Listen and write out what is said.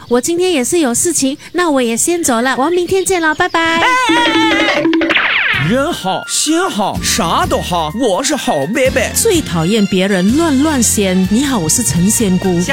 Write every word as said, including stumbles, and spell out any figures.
我今天也是有事情，那我也先走了，我们明天见了，拜拜。哎哎哎人好心好啥都好，我是好贝贝。 最讨厌别人乱乱仙。你好，我是陈仙姑。